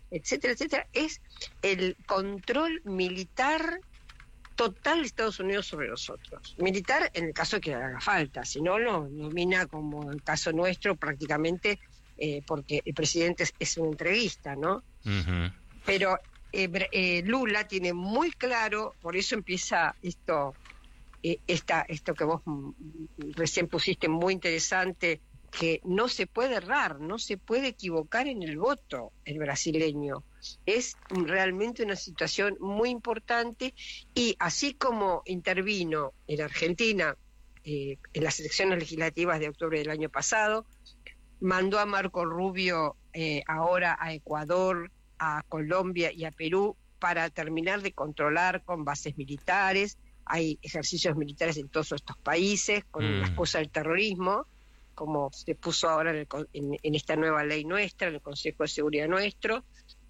etcétera, etcétera, es el control militar total de Estados Unidos sobre nosotros. Militar en el caso de que haga falta, si no lo domina, como el caso nuestro, prácticamente porque el presidente es un entreguista, ¿no? Uh-huh. Pero Lula tiene muy claro, por eso empieza esto que vos recién pusiste muy interesante, que no se puede errar, no se puede equivocar en el voto el brasileño. Es realmente una situación muy importante, y así como intervino en Argentina en las elecciones legislativas de octubre del año pasado, mandó a Marco Rubio ahora a Ecuador, a Colombia y a Perú para terminar de controlar con bases militares. Hay ejercicios militares en todos estos países con la excusa del terrorismo, como se puso ahora en esta nueva ley nuestra, en el Consejo de Seguridad nuestro.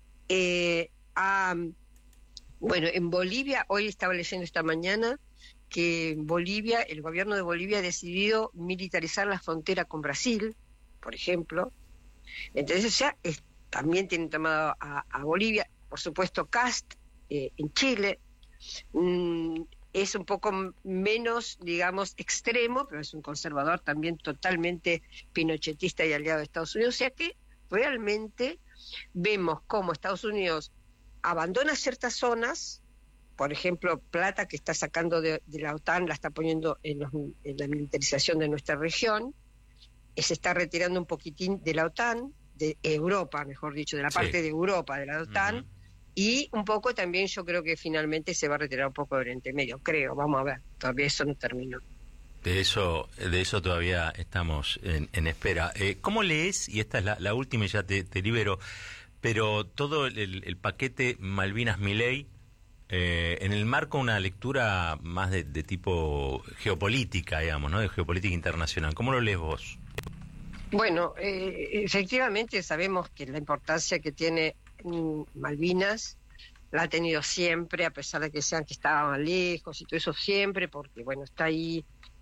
Bueno, en Bolivia, hoy estaba leyendo esta mañana que en Bolivia, el gobierno de Bolivia ha decidido militarizar la frontera con Brasil, por ejemplo. Entonces ya también tienen tomado a Bolivia, por supuesto Kast en Chile. Es un poco menos, digamos, extremo, pero es un conservador también totalmente pinochetista y aliado de Estados Unidos. O sea que realmente vemos cómo Estados Unidos abandona ciertas zonas, por ejemplo, plata que está sacando de la OTAN, la está poniendo en la militarización de nuestra región, se está retirando un poquitín de la OTAN, de Europa, mejor dicho, de la parte de Europa de la OTAN, uh-huh. Y un poco también yo creo que finalmente se va a retirar un poco de Oriente Medio, creo, vamos a ver, todavía eso no terminó. De eso todavía estamos en espera. ¿Cómo lees, y esta es la última y ya te libero, pero todo el paquete Malvinas-Milei, en el marco de una lectura más de tipo geopolítica, digamos, ¿no? De geopolítica internacional? ¿Cómo lo lees vos? Bueno, efectivamente sabemos que la importancia que tiene Malvinas la ha tenido siempre, a pesar de que estaban lejos y todo eso siempre, porque bueno, está ahí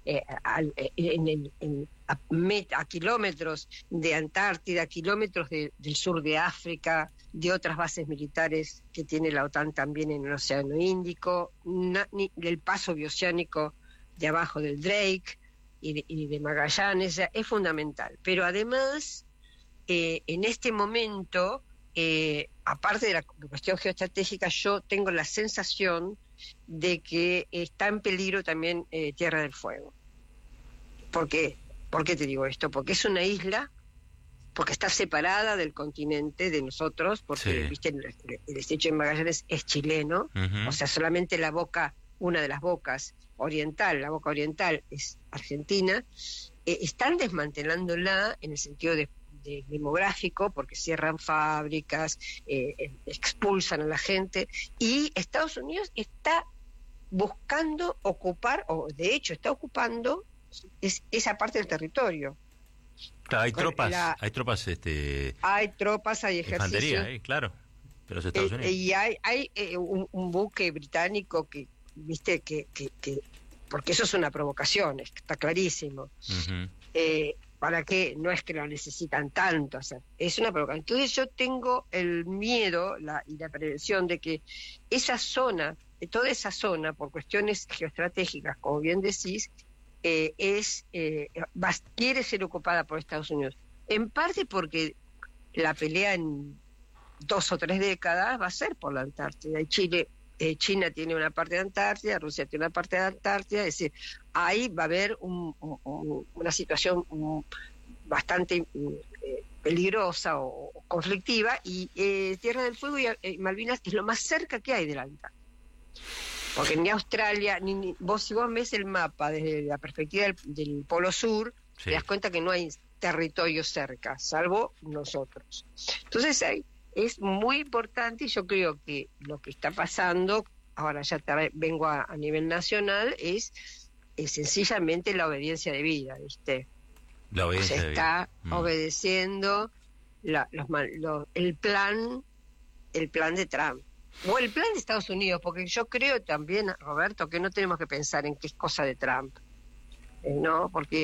a kilómetros de Antártida, kilómetros del sur de África, de otras bases militares que tiene la OTAN también en el Océano Índico, del paso bioceánico de abajo del Drake y de Magallanes, es fundamental. Pero además, en este momento, aparte de la cuestión geoestratégica, yo tengo la sensación de que está en peligro también Tierra del Fuego. ¿Por qué? ¿Por qué te digo esto? Porque es una isla, porque está separada del continente de nosotros, porque sí. Viste, el estrecho de Magallanes es chileno, uh-huh. O sea, solamente la boca, una de las bocas oriental, la boca oriental es Argentina. Están desmantelándola en el sentido de demográfico, porque cierran fábricas, expulsan a la gente, y Estados Unidos está buscando ocupar, o de hecho está ocupando esa parte del territorio. Claro, hay tropas, hay tropas, hay ejércitos, infantería, claro, pero es Estados Unidos. Y hay un buque británico que, viste, que porque eso es una provocación, está clarísimo. Uh-huh. ¿Para qué? No es que lo necesitan tanto, o sea, es una provocación. Entonces yo tengo el miedo y la prevención de que esa zona, toda esa zona, por cuestiones geoestratégicas, como bien decís, quiere ser ocupada por Estados Unidos. En parte porque la pelea en 2 o 3 décadas va a ser por la Antártida. Y China tiene una parte de Antártida, Rusia tiene una parte de Antártida, es decir, ahí va a haber una situación bastante peligrosa o conflictiva, y Tierra del Fuego y Malvinas es lo más cerca que hay de la Antártida. Porque ni Australia, si vos ves el mapa desde la perspectiva del Polo Sur, sí. Te das cuenta que no hay territorio cerca, salvo nosotros. Entonces es muy importante, y yo creo que lo que está pasando, ahora ya vengo a nivel nacional, es sencillamente la obediencia de vida, ¿viste? La obediencia se está obedeciendo el plan de Trump. O el plan de Estados Unidos, porque yo creo también, Roberto, que no tenemos que pensar en qué es cosa de Trump, ¿no? Porque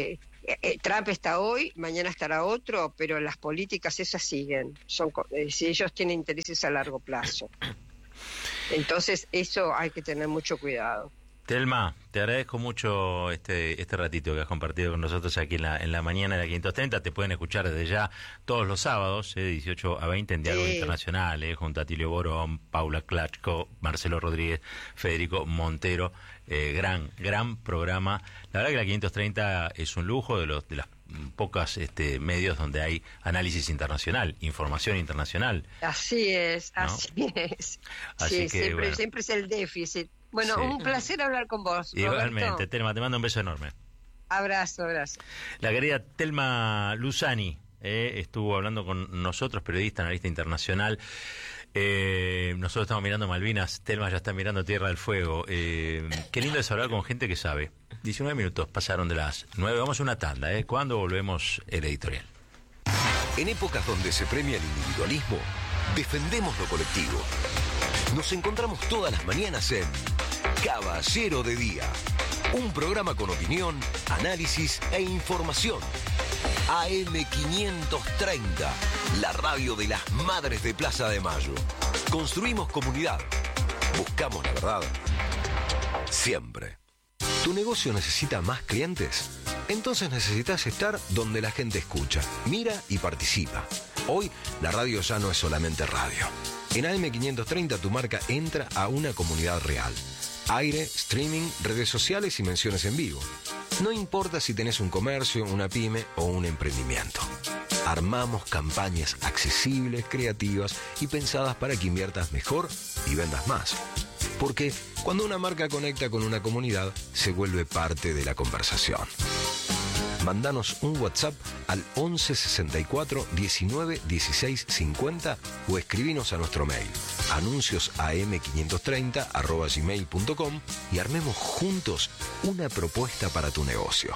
Trump está hoy, mañana estará otro, pero las políticas esas siguen. Si ellos tienen intereses a largo plazo. Entonces, eso hay que tener mucho cuidado. Telma, te agradezco mucho este ratito que has compartido con nosotros aquí en la mañana de la 530. Te pueden escuchar desde ya todos los sábados, de 18 a 20 en Diálogo Internacional, junto a Tilio Borón, Paula Klachko, Marcelo Rodríguez, Federico Montero. Gran programa. La verdad que la 530 es un lujo de las pocas medios donde hay análisis internacional, información internacional. Así es, ¿no? así es. Así que, siempre es el déficit. Bueno, un placer hablar con vos, igualmente, Roberto. Telma, te mando un beso enorme. Abrazo. La querida Telma Luzani estuvo hablando con nosotros, periodista, analista internacional. Nosotros estamos mirando Malvinas, Telma ya está mirando Tierra del Fuego. Qué lindo es hablar con gente que sabe. 19 minutos pasaron de las 9, vamos a una tanda. ¿Cuándo volvemos el editorial? En épocas donde se premia el individualismo, defendemos lo colectivo. Nos encontramos todas las mañanas en Caballero de Día, un programa con opinión, análisis e información. AM530, la radio de las madres de Plaza de Mayo. Construimos comunidad. Buscamos la verdad. Siempre. ¿Tu negocio necesita más clientes? Entonces necesitas estar donde la gente escucha, mira y participa. Hoy, la radio ya no es solamente radio. En AM530 tu marca entra a una comunidad real. Aire, streaming, redes sociales y menciones en vivo. No importa si tenés un comercio, una pyme o un emprendimiento. Armamos campañas accesibles, creativas y pensadas para que inviertas mejor y vendas más. Porque cuando una marca conecta con una comunidad, se vuelve parte de la conversación. Mándanos un WhatsApp al 11 64 19 16 50 o escribinos a nuestro mail anunciosam530@gmail.com y armemos juntos una propuesta para tu negocio.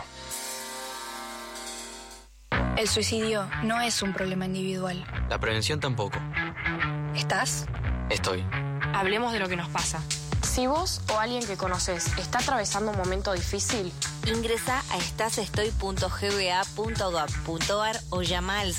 El suicidio no es un problema individual. La prevención tampoco. ¿Estás? Estoy. Hablemos de lo que nos pasa. Si vos o alguien que conoces está atravesando un momento difícil, ingresa a estasestoy.gba.gov.ar o llama al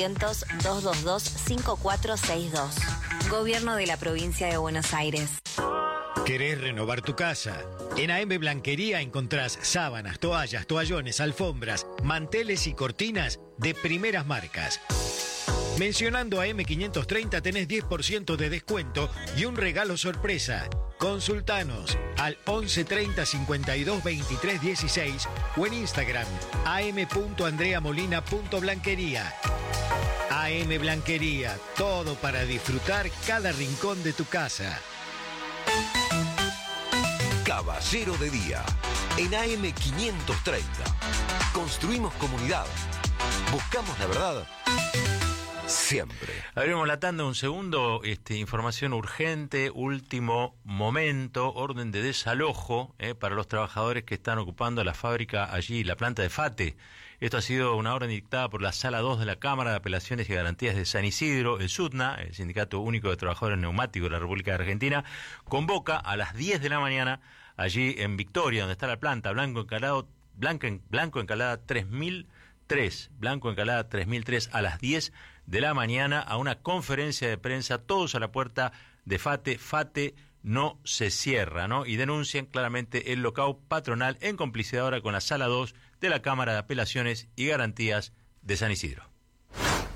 0800-222-5462. Gobierno de la Provincia de Buenos Aires. ¿Querés renovar tu casa? En AM Blanquería encontrás sábanas, toallas, toallones, alfombras, manteles y cortinas de primeras marcas. Mencionando a M530 tenés 10% de descuento y un regalo sorpresa. Consultanos al 11 30 52 23 16 o en Instagram am.andreamolina.blanquería. AM Blanquería, todo para disfrutar cada rincón de tu casa. Caballero de Día, en AM530. Construimos comunidad. Buscamos la verdad. Siempre. Abrimos la tanda un segundo, información urgente, último momento, orden de desalojo para los trabajadores que están ocupando la fábrica allí, la planta de FATE. Esto ha sido una orden dictada por la Sala 2 de la Cámara de Apelaciones y Garantías de San Isidro. El SUTNA, el Sindicato Único de Trabajadores Neumáticos de la República de Argentina, convoca a las 10 de la mañana allí en Victoria, donde está la planta, Blanco Encalada 3003, Blanco Encalada 3003, a las 10 de la mañana a una conferencia de prensa, todos a la puerta de FATE. FATE no se cierra, ¿no? Y denuncian claramente el lockout patronal en complicidad ahora con la Sala 2 de la Cámara de Apelaciones y Garantías de San Isidro.